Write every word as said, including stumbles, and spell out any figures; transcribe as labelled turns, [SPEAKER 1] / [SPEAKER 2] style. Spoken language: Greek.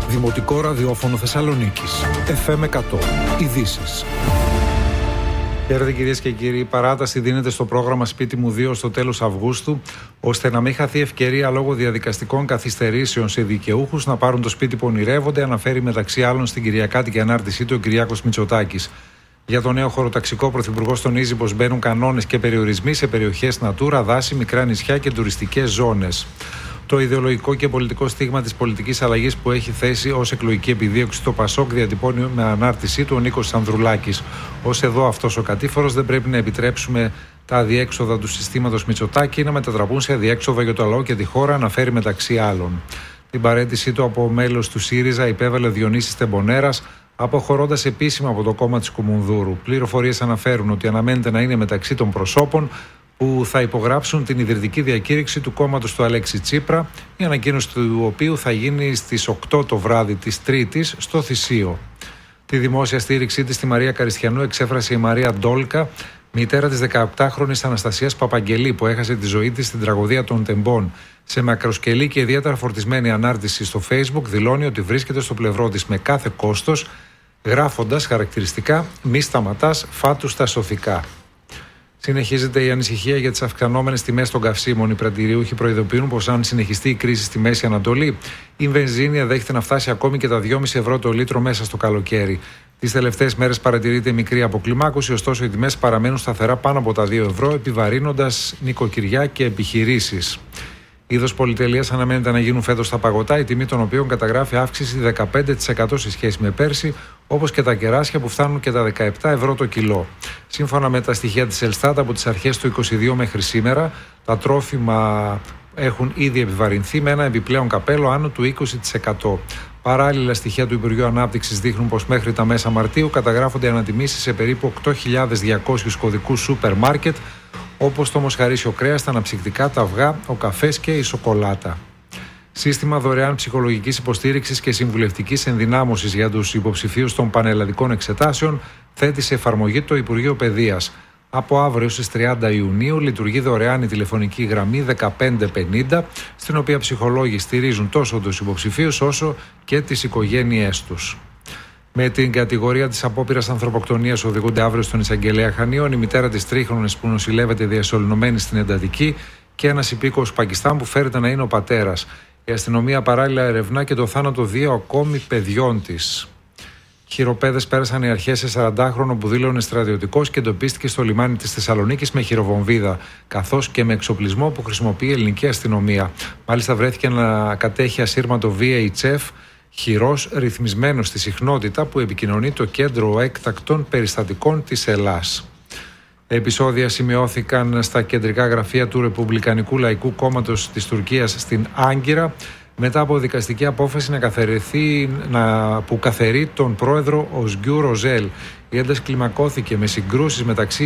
[SPEAKER 1] Δημοτικό ραδιόφωνο Θεσσαλονίκης. εφ εμ εκατό. Ειδήσεις. Χαίρετε κυρίες και κύριοι. Η παράταση δίνεται στο πρόγραμμα Σπίτι μου δύο στο τέλος Αυγούστου, ώστε να μην χαθεί ευκαιρία λόγω διαδικαστικών καθυστερήσεων σε δικαιούχους να πάρουν το σπίτι που ονειρεύονται, αναφέρει μεταξύ άλλων στην κυριακάτικη ανάρτησή του ο Κυριάκος Μητσοτάκης. Για το νέο χωροταξικό, ο Πρωθυπουργός τονίζει πως μπαίνουν κανόνες και περιορισμοί σε περιοχές Natura, δάση, μικρά νησιά και τουριστικές ζώνες. Το ιδεολογικό και πολιτικό στίγμα της πολιτικής αλλαγής που έχει θέσει ως εκλογική επιδίωξη το Πασόκ διατυπώνει με ανάρτησή του ο Νίκος Ανδρουλάκης. Ως εδώ αυτός ο κατήφορος, δεν πρέπει να επιτρέψουμε τα αδιέξοδα του συστήματος Μητσοτάκη να μετατραπούν σε αδιέξοδα για το λαό και τη χώρα, αναφέρει μεταξύ άλλων. Την παραίτησή του από μέλος του ΣΥΡΙΖΑ υπέβαλε ο Διονύσης Τεμπονέρας, αποχωρώντας επίσημα από το κόμμα της Κουμουνδούρου. Πληροφορίες αναφέρουν ότι αναμένεται να είναι μεταξύ των προσώπων που θα υπογράψουν την ιδρυτική διακήρυξη του κόμματος του Αλέξη Τσίπρα, η ανακοίνωση του οποίου θα γίνει στις οκτώ το βράδυ της Τρίτης στο Θησίο. Τη δημόσια στήριξή της στη Μαρία Καριστιανού εξέφρασε η Μαρία Ντόλκα, μητέρα της δεκαεπτάχρονης Αναστασίας Παπαγγελή, που έχασε τη ζωή της στην τραγωδία των Τεμπών. Σε μακροσκελή και ιδιαίτερα φορτισμένη ανάρτηση στο Facebook, δηλώνει ότι βρίσκεται στο πλευρό της με κάθε κόστος, γράφοντας χαρακτηριστικά «Μη σταματάς, φάτου στα σωθικά». Συνεχίζεται η ανησυχία για τις αυξανόμενες τιμές των καυσίμων. Οι πρατηριούχοι προειδοποιούν πως αν συνεχιστεί η κρίση στη Μέση Ανατολή, η βενζίνη δέχεται να φτάσει ακόμη και τα δυόμισι ευρώ το λίτρο μέσα στο καλοκαίρι. Τις τελευταίες μέρες παρατηρείται μικρή αποκλιμάκωση, ωστόσο οι τιμές παραμένουν σταθερά πάνω από τα δύο ευρώ, επιβαρύνοντας νοικοκυριά και επιχειρήσεις. Είδος πολυτελείας αναμένεται να γίνουν φέτος τα παγωτά, η τιμή των οποίων καταγράφει αύξηση δεκαπέντε τοις εκατό σε σχέση με πέρσι, όπως και τα κεράσια που φτάνουν και τα δεκαεπτά ευρώ το κιλό. Σύμφωνα με τα στοιχεία της Ελστάτ, από τις αρχές του είκοσι δύο μέχρι σήμερα, τα τρόφιμα έχουν ήδη επιβαρυνθεί με ένα επιπλέον καπέλο άνω του είκοσι τοις εκατό. Παράλληλα, στοιχεία του Υπουργείου Ανάπτυξης δείχνουν πως μέχρι τα μέσα Μαρτίου καταγράφονται ανατιμήσεις σε περίπου οκτώ χιλιάδες διακόσιους κωδικούς σούπερ μάρκετ, όπως το μοσχαρίσιο κρέας, τα αναψυκτικά, τα αυγά, ο καφές και η σοκολάτα. Σύστημα δωρεάν ψυχολογικής υποστήριξης και συμβουλευτικής ενδυνάμωσης για τους υποψηφίους των πανελλαδικών εξετάσεων θέτει σε εφαρμογή το Υπουργείο Παιδείας. Από αύριο στις τριάντα Ιουνίου λειτουργεί δωρεάν η τηλεφωνική γραμμή δεκαπέντε πενήντα, στην οποία ψυχολόγοι στηρίζουν τόσο τους υποψηφίους όσο και τις οικογένειές τους. Με την κατηγορία της απόπειρας ανθρωποκτονίας οδηγούνται αύριο στον εισαγγελέα Χανίων η μητέρα της τρίχρονης που νοσηλεύεται διασωληνωμένη στην εντατική και ένας υπήκοος Πακιστάν που φέρεται να είναι ο πατέρας. Η αστυνομία παράλληλα ερευνά και το θάνατο δύο ακόμη παιδιών της. Χειροπέδες πέρασαν οι αρχές σε σαραντάχρονο που δήλωνε στρατιωτικός και εντοπίστηκε στο λιμάνι της Θεσσαλονίκης με χειροβομβίδα, καθώς και με εξοπλισμό που χρησιμοποιεί η ελληνική αστυνομία. Μάλιστα βρέθηκε να κατέχει ασύρματο βι έιτς εφ, χειρός ρυθμισμένο στη συχνότητα που επικοινωνεί το Κέντρο Έκτακτων Περιστατικών της Ελλάς. Επεισόδια σημειώθηκαν στα κεντρικά γραφεία του Ρεπουμπλικανικού Λαϊκού Κόμματος της Τουρκίας στην Άγκυρα, μετά από δικαστική απόφαση να καθαιρεθεί, να, που καθαιρεί τον πρόεδρο Οσγκιού Ροζέλ. Η ένταση κλιμακώθηκε με συγκρούσεις μεταξύ